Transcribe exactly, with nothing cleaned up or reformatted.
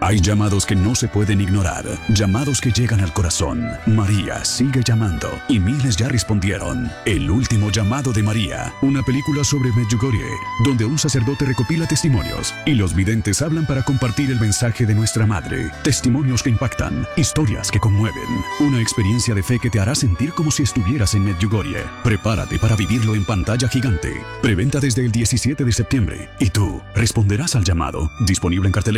Hay llamados que no se pueden ignorar, llamados que llegan al corazón. María sigue llamando y miles ya respondieron. El último llamado de María, una película sobre Medjugorje, donde un sacerdote recopila testimonios y los videntes hablan para compartir el mensaje de nuestra madre. Testimonios que impactan, historias que conmueven, una experiencia de fe que te hará sentir como si estuvieras en Medjugorje. Prepárate para vivirlo en pantalla gigante. Preventa desde el diecisiete de septiembre y tú responderás al llamado. Disponible en cartelera.